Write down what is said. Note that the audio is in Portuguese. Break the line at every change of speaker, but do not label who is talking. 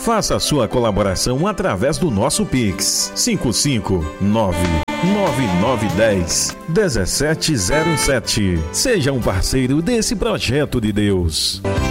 Faça a sua colaboração através do nosso Pix 55999101707. Seja um parceiro desse projeto de Deus.